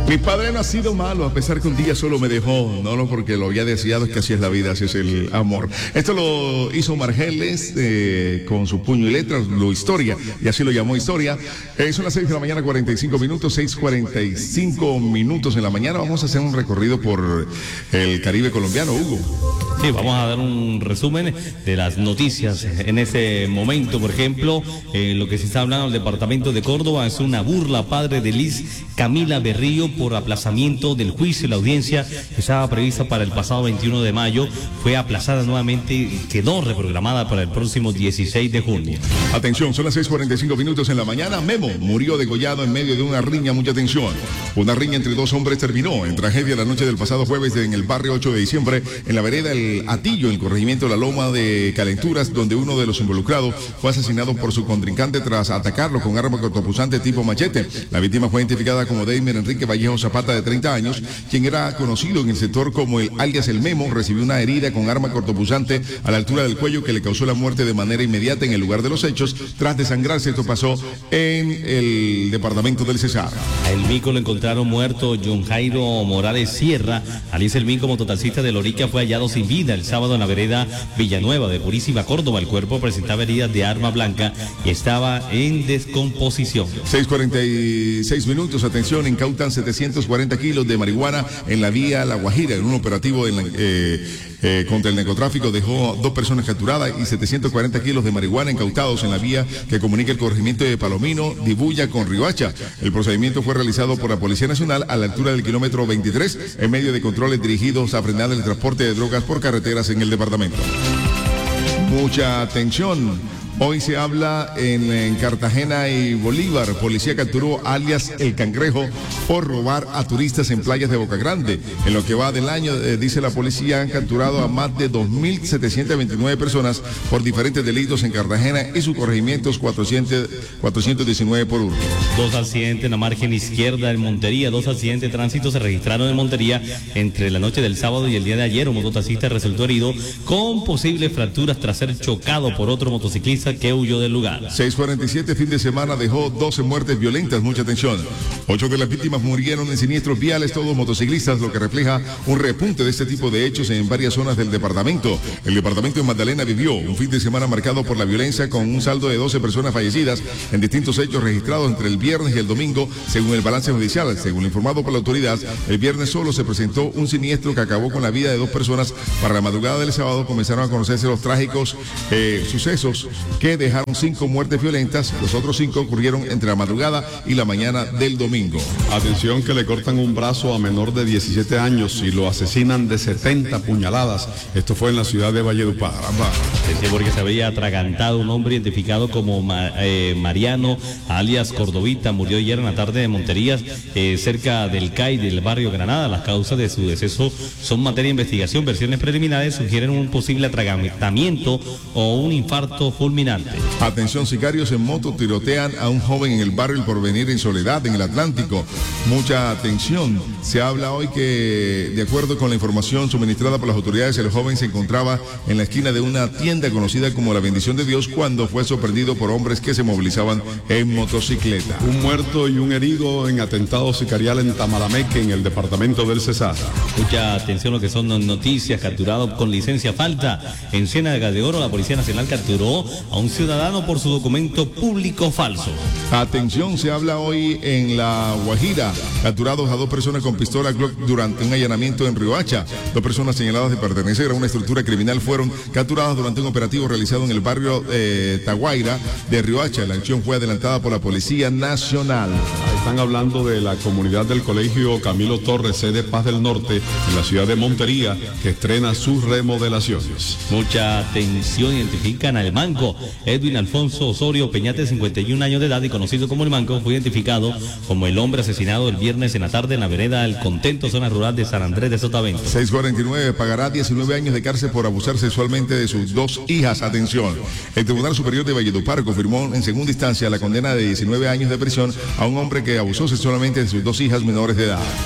Mi padre no ha sido malo, a pesar que un día solo me dejó, no porque lo había deseado, es que así es la vida, así es el amor. Esto lo hizo Margeles con su puño y letras, lo Historia, y así lo llamó Historia. Son las 6 de la mañana, 45 minutos, 6:45 en la mañana. Vamos a hacer un recorrido por el Caribe colombiano, Hugo. Sí, vamos a dar un resumen de las noticias en ese momento. Por ejemplo, lo que se está hablando en el departamento de Córdoba es una burla padre de Liz Camila Berrío por aplazamiento del juicio. La audiencia que estaba prevista para el pasado 21 de mayo fue aplazada nuevamente y quedó reprogramada para el próximo 16 de junio. Atención, son las 6:45 en la mañana. Memo murió degollado en medio de una riña, mucha atención. Una riña entre dos hombres terminó en tragedia la noche del pasado jueves en el barrio 8 de diciembre, en la vereda El Atillo, en el corregimiento de la Loma de Calenturas, donde uno de los involucrados fue asesinado por su contrincante tras atacarlo con arma cortopunzante tipo machete. La víctima fue identificada como Deimer Enrique Vallejo Zapata, de 30 años, quien era conocido en el sector como el alias El Memo. Recibió una herida con arma cortopunzante a la altura del cuello que le causó la muerte de manera inmediata en el lugar de los hechos. Tras desangrarse, esto pasó en el departamento del Cesar. A El Mico lo encontraron muerto. John Jairo Morales Sierra, alias El Mico, mototaxista de Lorica, fue hallado sin vida el sábado en la vereda Villanueva de Purísima, Córdoba. El cuerpo presentaba heridas de arma blanca y estaba en descomposición. 6:46. Atención, incautan 740 kilos de marihuana en la vía La Guajira. En un operativo contra el narcotráfico dejó 2 personas capturadas y 740 kilos de marihuana incautados en la vía que comunica el corregimiento de Palomino, Dibuya con Riohacha. El procedimiento fue realizado por la Policía Nacional a la altura del kilómetro 23 en medio de controles dirigidos a frenar el transporte de drogas por carreteras en el departamento. Mucha atención. Hoy se habla en Cartagena y Bolívar. Policía capturó alias El Cangrejo por robar a turistas en playas de Boca Grande. En lo que va del año, dice la policía, han capturado a más de 2.729 personas por diferentes delitos en Cartagena y sus corregimientos 419 por urbe. 2 accidentes en la margen izquierda en Montería. 2 accidentes de tránsito se registraron en Montería entre la noche del sábado y el día de ayer. Un mototaxista resultó herido con posibles fracturas tras ser chocado por otro motociclista que huyó del lugar. 6:47, fin de semana dejó 12 muertes violentas, mucha atención. 8 de las víctimas murieron en siniestros viales, todos motociclistas, lo que refleja un repunte de este tipo de hechos en varias zonas del departamento. El departamento de Magdalena vivió un fin de semana marcado por la violencia, con un saldo de 12 personas fallecidas en distintos hechos registrados entre el viernes y el domingo, según el balance judicial. Según lo informado por la autoridad, el viernes solo se presentó un siniestro que acabó con la vida de 2 personas. Para la madrugada del sábado comenzaron a conocerse los trágicos sucesos que dejaron 5 muertes violentas. Los otros 5 ocurrieron entre la madrugada y la mañana del domingo. Atención, que le cortan un brazo a menor de 17 años y lo asesinan de 70 puñaladas. Esto fue en la ciudad de Valledupar. Porque se había atragantado un hombre identificado como Mariano, alias Cordovita. Murió ayer en la tarde de Monterías, cerca del CAI del barrio Granada. Las causas de su deceso son materia de investigación. Versiones preliminares sugieren un posible atragantamiento o un infarto fulminante. Atención, sicarios en moto tirotean a un joven en el barrio El Porvenir en Soledad, en el Atlántico. Mucha atención. Se habla hoy que, de acuerdo con la información suministrada por las autoridades, el joven se encontraba en la esquina de una tienda conocida como La Bendición de Dios cuando fue sorprendido por hombres que se movilizaban en motocicleta. Un muerto y un herido en atentado sicarial en Tamarameque, en el departamento del Cesar. Mucha atención, lo que son noticias. Capturado con licencia falta en Ciénaga de Oro, la Policía Nacional capturó a un ciudadano por su documento público falso. Atención, se habla hoy en La Guajira. Capturados a 2 personas con pistola Glock durante un allanamiento en Riohacha. 2 personas señaladas de pertenecer a una estructura criminal fueron capturadas durante un operativo realizado en el barrio Taguaira de Riohacha. La acción fue adelantada por la Policía Nacional. Están hablando de la comunidad del Colegio Camilo Torres, sede Paz del Norte, en la ciudad de Montería, que estrena sus remodelaciones. Mucha atención, identifican al Manco. Edwin Alfonso Osorio Peñate, 51 años de edad y conocido como el Manco, fue identificado como el hombre asesinado el viernes en la tarde en la vereda El Contento, zona rural de San Andrés de Sotavento. 6:49, pagará 19 años de cárcel por abusar sexualmente de sus 2 hijas. Atención, el Tribunal Superior de Valledupar confirmó en segunda instancia la condena de 19 años de prisión a un hombre que abusó sexualmente de sus 2 hijas menores de edad.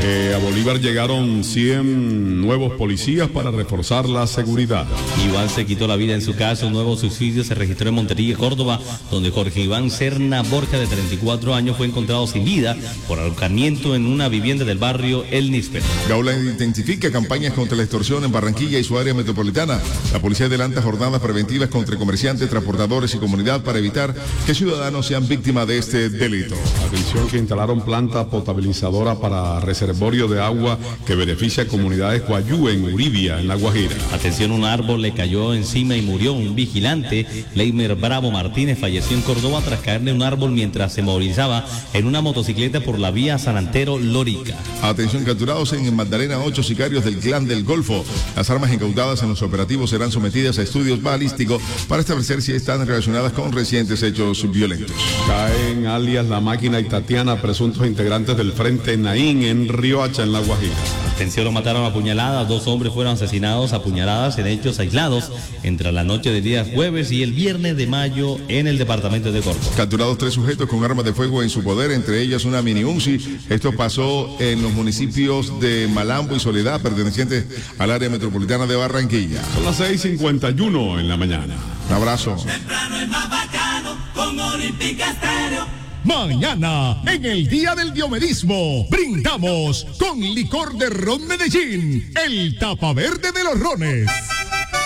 A Bolívar llegaron 100 nuevos policías para reforzar la seguridad. Iván se quitó la vida en su casa. Un nuevo suicidio se registró en Montería, Córdoba, donde Jorge Iván Serna Borja, de 34 años, fue encontrado sin vida por ahorcamiento en una vivienda del barrio El Níspero. Gaula intensifica campañas contra la extorsión en Barranquilla y su área metropolitana. La policía adelanta jornadas preventivas contra comerciantes, transportadores y comunidad para evitar que ciudadanos sean víctimas de este delito. Atención, que instalaron planta potabilizadora para reservorio de agua que beneficia a comunidades Guayú en Uribia, en La Guajira. Atención, un árbol le cayó encima y murió un vigilante. Leimer Bravo Martínez falleció en Córdoba tras caerle un árbol mientras se movilizaba en una motocicleta por la vía San Antero Lórica. Atención, capturados en Magdalena 8 sicarios del Clan del Golfo. Las armas incautadas en los operativos serán sometidas a estudios balísticos para establecer si están relacionadas con recientes hechos violentos. Caen alias La Máquina y Tatiana, presuntos integrantes del Frente Naín en Riohacha, en La Guajira. Atención, lo mataron a puñaladas. 2 hombres fueron asesinados a puñaladas en hechos aislados entre la noche del día jueves y el viernes de mayo en el departamento de Córdoba. Capturados 3 sujetos con armas de fuego en su poder, entre ellas una mini Uzi. Esto pasó en los municipios de Malambo y Soledad, pertenecientes al área metropolitana de Barranquilla. Son las 6:51 en la mañana. Un abrazo. Temprano es más bacano con Olímpica Estéreo. Mañana, en el Día del Diomedismo, brindamos con licor de ron Medellín, el tapa verde de los rones.